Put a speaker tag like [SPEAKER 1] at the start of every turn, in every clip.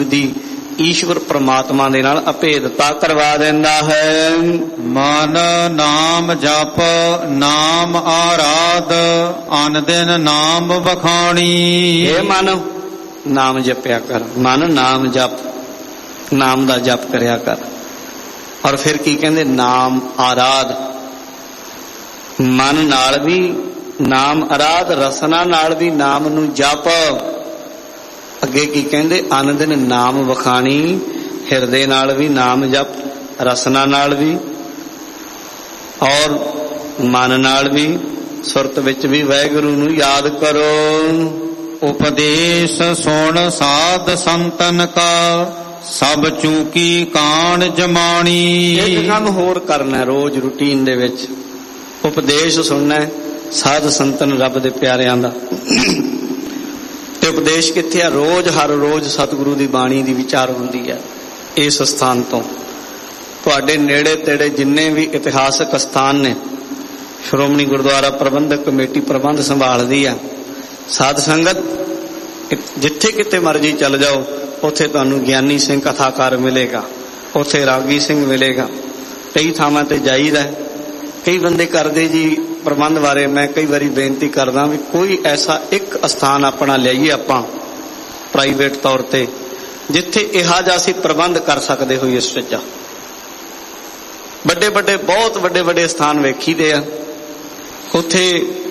[SPEAKER 1] ਦੀ ਈਸ਼ਵਰ ਪ੍ਰਮਾਤਮਾ ਦੇ ਨਾਲ ਅਭੇਦਤਾ ਕਰਵਾ ਦਿੰਦਾ ਹੈ।
[SPEAKER 2] ਮਨ ਨਾਮ ਜਪ ਨਾਮ ਆਰਾਧ ਅਨ ਦਿਨ ਨਾਮ ਵਖਾਣੀ।
[SPEAKER 1] ਇਹ ਮਨ ਨਾਮ ਜਪਿਆ ਕਰ, ਮਨ ਨਾਮ ਜਪ, ਨਾਮ ਦਾ ਜਪ ਕਰਿਆ ਕਰ। ਔਰ ਫਿਰ ਕੀ ਕਹਿੰਦੇ, ਨਾਮ ਆਰਾਧ, ਮਨ ਨਾਲ ਵੀ ਨਾਮ ਆਰਾਧ, ਰਸਨਾ ਨਾਲ ਵੀ ਨਾਮ ਨੂੰ ਜਪ। ਅੱਗੇ ਕੀ ਕਹਿੰਦੇ, ਅਨ ਦਿਨ ਨਾਮ ਵਖਾਣੀ, ਹਿਰਦੇ ਨਾਲ ਵੀ ਨਾਮ ਜਪ, ਰਸਨਾ ਨਾਲ ਵੀ ਔਰ ਮਨ ਨਾਲ ਵੀ, ਸੁਰਤ ਵਿੱਚ ਵੀ ਵਾਹਿਗੁਰੂ ਨੂੰ ਯਾਦ ਕਰੋ।
[SPEAKER 2] ਉਪਦੇਸ਼ ਸੁਣ ਸਾਧ ਸੰਤਨ ਕਾ ਸਭ ਚੂਕੀ ਕਾਣ ਜਮਾਣੀ।
[SPEAKER 1] ਇੱਕ ਕੰਮ ਹੋਰ ਕਰਨਾ ਰੋਜ਼ ਰੂਟੀਨ ਦੇ ਵਿੱਚ, ਉਪਦੇਸ਼ ਸੁਣਨਾ ਸਾਧ ਸੰਤਨ ਰੱਬ ਦੇ ਪਿਆਰਿਆਂ ਦਾ। ਤੇ ਉਪਦੇਸ਼ ਕਿੱਥੇ ਆ? ਰੋਜ਼, ਹਰ ਰੋਜ਼ ਸਤਿਗੁਰੂ ਦੀ ਬਾਣੀ ਦੀ ਵਿਚਾਰ ਹੁੰਦੀ ਹੈ। ਇਸ ਸਥਾਨ ਤੋਂ ਤੁਹਾਡੇ ਨੇੜੇ ਤੇੜੇ ਜਿੰਨੇ ਵੀ ਇਤਿਹਾਸਕ ਸਥਾਨ ਨੇ, ਸ਼੍ਰੋਮਣੀ ਗੁਰਦੁਆਰਾ ਪ੍ਰਬੰਧਕ ਕਮੇਟੀ ਪ੍ਰਬੰਧ ਸੰਭਾਲਦੀ ਆ। ਸਾਧ ਸੰਗਤ ਜਿੱਥੇ ਕਿਤੇ ਮਰਜ਼ੀ ਚੱਲ ਜਾਓ, ਉੱਥੇ ਤੁਹਾਨੂੰ ਗਿਆਨੀ ਸਿੰਘ ਕਥਾਕਾਰ ਮਿਲੇਗਾ, ਉੱਥੇ ਰਾਗੀ ਸਿੰਘ ਮਿਲੇਗਾ। ਕਈ ਥਾਵਾਂ ਤੇ ਜਾਈਦਾ। ਕਈ ਬੰਦੇ ਕਰਦੇ ਜੀ ਪ੍ਰਬੰਧ ਬਾਰੇ, ਮੈਂ ਕਈ ਵਾਰੀ ਬੇਨਤੀ ਕਰਦਾ ਵੀ ਕੋਈ ਐਸਾ ਇੱਕ ਸਥਾਨ ਆਪਣਾ ਲਿਆਈਏ ਆਪਾਂ ਪ੍ਰਾਈਵੇਟ ਤੌਰ ਤੇ, ਜਿੱਥੇ ਇਹੋ ਜਿਹਾ ਅਸੀਂ ਪ੍ਰਬੰਧ ਕਰ ਸਕਦੇ ਹੋਈਏ ਸੁਚੱਜਾ। ਵੱਡੇ ਵੱਡੇ, ਬਹੁਤ ਵੱਡੇ ਵੱਡੇ ਸਥਾਨ ਵੇਖੀਦੇ ਆ, ਉੱਥੇ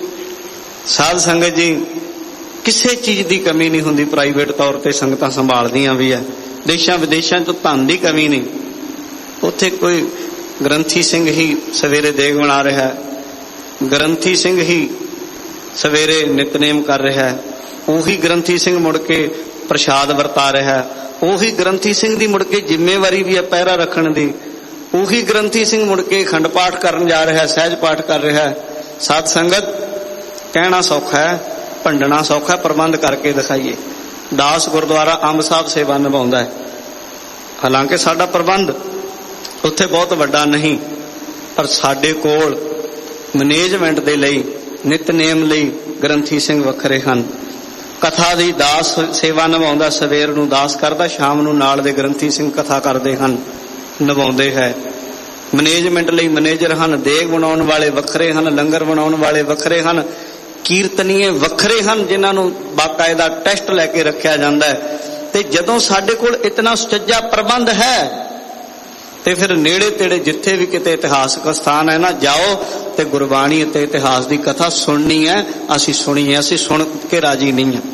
[SPEAKER 1] ਸਾਧ ਸੰਗਤ ਜੀ ਕਿਸੇ ਚੀਜ਼ ਦੀ ਕਮੀ ਨਹੀਂ ਹੁੰਦੀ। ਪ੍ਰਾਈਵੇਟ ਤੌਰ ਤੇ ਸੰਗਤਾਂ ਸੰਭਾਲਦੀਆਂ ਵੀ ਹੈ। ਦੇਸ਼ਾਂ ਵਿਦੇਸ਼ਾਂ 'ਚ ਧਨ ਦੀ ਕਮੀ ਨਹੀਂ। ਉੱਥੇ ਕੋਈ ਗ੍ਰੰਥੀ ਸਿੰਘ ਹੀ ਸਵੇਰੇ ਦੇਗ ਬਣਾ ਰਿਹਾ ਹੈ, ਗ੍ਰੰਥੀ ਸਿੰਘ ਹੀ ਸਵੇਰੇ ਨਿਤਨੇਮ ਕਰ ਰਿਹਾ ਹੈ, ਉਹੀ ਗ੍ਰੰਥੀ ਸਿੰਘ ਮੁੜ ਕੇ ਪ੍ਰਸ਼ਾਦ ਵਰਤਾ ਰਿਹਾ ਹੈ, ਉਹੀ ਗ੍ਰੰਥੀ ਸਿੰਘ ਦੀ ਮੁੜ ਕੇ ਜ਼ਿੰਮੇਵਾਰੀ ਵੀ ਹੈ ਪਹਿਰਾ ਰੱਖਣ ਦੀ, ਉਹੀ ਗ੍ਰੰਥੀ ਸਿੰਘ ਮੁੜ ਕੇ ਅਖੰਡ ਪਾਠ ਕਰਨ ਜਾ ਰਿਹਾ ਹੈ, ਸਹਿਜ ਪਾਠ ਕਰ ਰਿਹਾ ਹੈ। ਸਾਧ ਸੰਗਤ ਕਹਿਣਾ ਸੌਖਾ ਹੈ, ਭੰਡਣਾ ਸੌਖਾ, ਪ੍ਰਬੰਧ ਕਰਕੇ ਦਿਖਾਈਏ। ਦਾਸ ਗੁਰਦੁਆਰਾ ਅੰਬ ਸਾਹਿਬ ਸੇਵਾ ਨਿਭਾਉਂਦਾ ਹੈ। ਹਾਲਾਂਕਿ ਸਾਡਾ ਪ੍ਰਬੰਧ ਉੱਥੇ ਬਹੁਤ ਵੱਡਾ ਨਹੀਂ, ਪਰ ਸਾਡੇ ਕੋਲ ਮੈਨੇਜਮੈਂਟ ਦੇ ਲਈ, ਨਿਤਨੇਮ ਲਈ ਗ੍ਰੰਥੀ ਸਿੰਘ ਵੱਖਰੇ ਹਨ। ਕਥਾ ਦੀ ਦਾਸ ਸੇਵਾ ਨਿਭਾਉਂਦਾ, ਸਵੇਰ ਨੂੰ ਦਾਸ ਕਰਦਾ, ਸ਼ਾਮ ਨੂੰ ਨਾਲ ਦੇ ਗ੍ਰੰਥੀ ਸਿੰਘ ਕਥਾ ਕਰਦੇ ਹਨ, ਨਿਭਾਉਂਦੇ ਹੈ। ਮੈਨੇਜਮੈਂਟ ਲਈ ਮੈਨੇਜਰ ਹਨ, ਦੇਗ ਬਣਾਉਣ ਵਾਲੇ ਵੱਖਰੇ ਹਨ, ਲੰਗਰ ਬਣਾਉਣ ਵਾਲੇ ਵੱਖਰੇ ਹਨ, ਕੀਰਤਨੀਏ ਵੱਖਰੇ ਹਨ, ਜਿਨ੍ਹਾਂ ਨੂੰ ਬਾਕਾਇਦਾ ਟੈਸਟ ਲੈ ਕੇ ਰੱਖਿਆ ਜਾਂਦਾ ਹੈ। ਤੇ ਜਦੋਂ ਸਾਡੇ ਕੋਲ ਇਤਨਾ ਸੁਚੱਜਾ ਪ੍ਰਬੰਧ ਹੈ, ਤੇ ਫਿਰ ਨੇੜੇ ਤੇੜੇ ਜਿੱਥੇ ਵੀ ਕਿਤੇ ਇਤਿਹਾਸਕ ਸਥਾਨ ਹੈ ਨਾ, ਜਾਓ ਤੇ ਗੁਰਬਾਣੀ ਅਤੇ ਇਤਿਹਾਸ ਦੀ ਕਥਾ ਸੁਣਨੀ ਹੈ। ਅਸੀਂ ਸੁਣੀ ਹੈ, ਅਸੀਂ ਸੁਣ ਕੇ ਰਾਜੀ ਨਹੀਂ ਹਾਂ।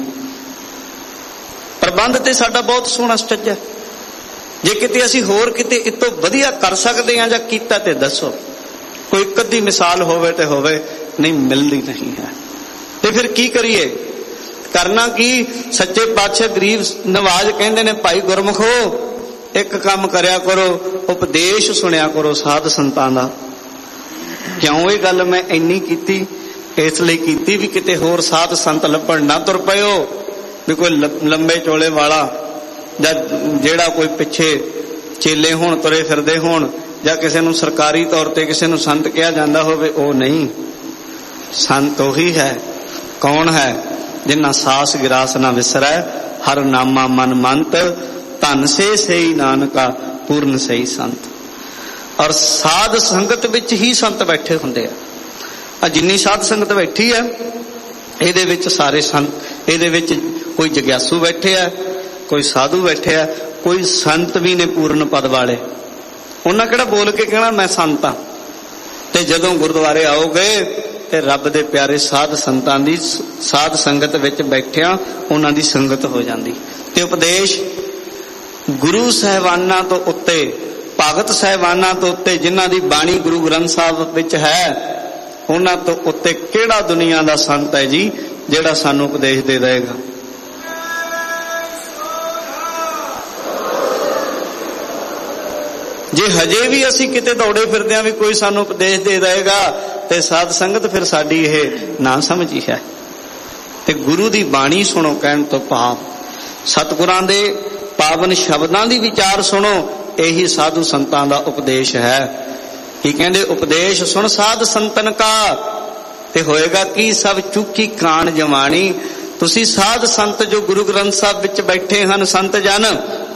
[SPEAKER 1] ਪ੍ਰਬੰਧ ਤੇ ਸਾਡਾ ਬਹੁਤ ਸੋਹਣਾ ਸੁਚੱਜਾ। ਜੇ ਕਿਤੇ ਅਸੀਂ ਹੋਰ ਕਿਤੇ ਇਸ ਤੋਂ ਵਧੀਆ ਕਰ ਸਕਦੇ ਹਾਂ ਜਾਂ ਕੀਤਾ ਤੇ ਦੱਸੋ। ਕੋਈ ਇੱਕ ਅੱਧੀ ਮਿਸਾਲ ਹੋਵੇ ਤੇ ਹੋਵੇ, ਨਹੀਂ ਮਿਲਦੀ ਨਹੀਂ ਹੈ। ਤੇ ਫਿਰ ਕੀ ਕਰੀਏ? ਕਰਨਾ ਕੀ? ਸੱਚੇ ਪਾਤਸ਼ਾਹ ਗਰੀਬ ਨਵਾਜ਼ ਕਹਿੰਦੇ ਨੇ, ਭਾਈ ਗੁਰਮੁਖੋ ਇੱਕ ਕੰਮ ਕਰਿਆ ਕਰੋ, ਉਪਦੇਸ਼ ਸੁਣਿਆ ਕਰੋ ਸਾਧ ਸੰਤਾਂ ਦਾ। ਕਿਉਂ ਇਹ ਗੱਲ ਮੈਂ ਇੰਨੀ ਕੀਤੀ? ਇਸ ਲਈ ਕੀਤੀ ਵੀ ਕਿਤੇ ਹੋਰ ਸਾਧ ਸੰਤ ਲੱਭਣ ਨਾ ਤੁਰ ਪਇਓ, ਵੀ ਕੋਈ ਲੰਬੇ ਚੋਲੇ ਵਾਲਾ ਜਾਂ ਜਿਹੜਾ ਕੋਈ ਪਿੱਛੇ ਚੇਲੇ ਹੋਣ, ਤੁਰੇ ਫਿਰਦੇ ਹੋਣ, ਜਾਂ ਕਿਸੇ ਨੂੰ ਸਰਕਾਰੀ ਤੌਰ ਤੇ ਕਿਸੇ ਨੂੰ ਸੰਤ ਕਿਹਾ ਜਾਂਦਾ ਹੋਵੇ। ਉਹ ਨਹੀਂ, ਸੰਤ ਉਹੀ ਹੈ। ਕੌਣ ਹੈ? ਜਿਨ੍ਹਾਂ ਸਾਸ ਗਿਰਾਸ ਨਾ ਵਿਸਰੈ, ਹਰ ਨਾਮਾ ਮਨ ਮੰਤ, ਧਨ ਸੇ ਸਹੀ ਨਾਨਕਾ ਪੂਰਨ ਸਹੀ ਸੰਤ। ਔਰ ਸਾਧ ਸੰਗਤ ਵਿੱਚ ਹੀ ਸੰਤ ਬੈਠੇ ਹੁੰਦੇ ਆ। ਜਿੰਨੀ ਸਾਧ ਸੰਗਤ ਬੈਠੀ ਹੈ, ਇਹਦੇ ਵਿੱਚ ਸਾਰੇ ਸੰਤ, ਇਹਦੇ ਵਿੱਚ ਕੋਈ ਜਗਿਆਸੂ ਬੈਠੇ ਆ, ਕੋਈ ਸਾਧੂ ਬੈਠੇ ਆ, ਕੋਈ ਸੰਤ ਵੀ ਨੇ ਪੂਰਨ ਪਦ ਵਾਲੇ। ਉਹਨਾਂ ਕਿਹੜਾ ਬੋਲ ਕੇ ਕਹਿਣਾ ਮੈਂ ਸੰਤ ਹਾਂ। ਤੇ ਜਦੋਂ ਗੁਰਦੁਆਰੇ ਆਓਗੇ ਤੇ ਰੱਬ ਦੇ ਪਿਆਰੇ ਸਾਧ ਸੰਤਾਂ ਦੀ ਸਾਧ ਸੰਗਤ ਵਿੱਚ ਬੈਠਿਆਂ ਉਹਨਾਂ ਦੀ ਸੰਗਤ ਹੋ ਜਾਂਦੀ। ਤੇ ਉਪਦੇਸ਼ ਗੁਰੂ ਸਾਹਿਬਾਨਾਂ ਤੋਂ ਉੱਤੇ, ਭਗਤ ਸਾਹਿਬਾਨਾਂ ਤੋਂ ਉੱਤੇ, ਜਿਨ੍ਹਾਂ ਦੀ ਬਾਣੀ ਗੁਰੂ ਗ੍ਰੰਥ ਸਾਹਿਬ ਵਿੱਚ ਹੈ, ਉਹਨਾਂ ਤੋਂ ਉੱਤੇ ਕਿਹੜਾ ਦੁਨੀਆ ਦਾ ਸੰਤ ਹੈ ਜੀ ਜਿਹੜਾ ਸਾਨੂੰ ਉਪਦੇਸ਼ ਦੇ ਦੇਗਾ? ਜੇ ਹਜੇ ਵੀ ਅਸੀਂ ਕਿਤੇ ਦੌੜੇ ਫਿਰਦੇ ਹਾਂ ਵੀ ਕੋਈ ਸਾਨੂੰ ਉਪਦੇਸ਼ ਦੇ ਦੇਗਾ, ਤੇ ਸਾਧ ਸੰਗਤ ਫਿਰ ਸਾਡੀ ਇਹ ਨਾ ਸਮਝੀ ਹੈ। ਤੇ ਗੁਰੂ ਦੀ ਬਾਣੀ ਸੁਣੋ, ਕਹਿਣ ਤੋਂ ਭਾਵ ਸਤਿਗੁਰਾਂ ਦੇ ਪਾਵਨ ਸ਼ਬਦਾਂ ਦੀ ਵਿਚਾਰ ਸੁਣੋ। ਇਹੀ ਸਾਧੂ ਸੰਤਾਂ ਦਾ ਉਪਦੇਸ਼ ਹੈ। ਕੀ ਕਹਿੰਦੇ? ਉਪਦੇਸ਼ ਸੁਣ ਸਾਧ ਸੰਤਨ ਕਾ, ਤੇ ਹੋਏਗਾ ਕੀ? ਸਭ ਚੁੱਕੀ ਕਾਣ ਜਮਾਣੀ। ਤੁਸੀਂ ਸਾਧ ਸੰਤ ਜੋ ਗੁਰੂ ਗ੍ਰੰਥ ਸਾਹਿਬ ਵਿੱਚ ਬੈਠੇ ਹਨ, ਸੰਤ ਜਨ,